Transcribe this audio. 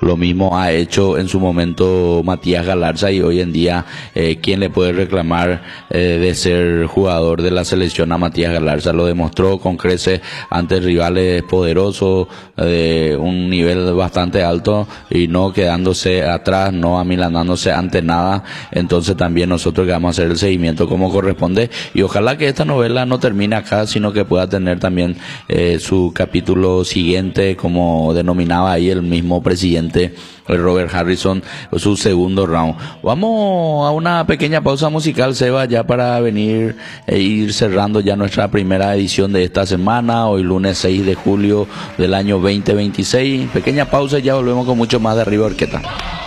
Lo mismo ha hecho en su momento Matías Galarza, y hoy en día, ¿quién le puede reclamar de ser jugador de la selección a Matías Galarza? Lo demostró con creces ante rivales poderosos de un nivel bastante alto y no quedándose atrás, no amilanándose ante nada. Entonces también nosotros que vamos a hacer el seguimiento como corresponde, y ojalá que esta novela no termine acá, sino que pueda tener también su capítulo siguiente, como denominaba ahí el mismo presidente Robert Harrison, su segundo round. Vamos a una pequeña pausa musical, Seba, ya para venir e ir cerrando ya nuestra primera edición de esta semana, hoy lunes 6 de julio del año 2026. Pequeña pausa y ya volvemos con mucho más de Arriba Horqueta.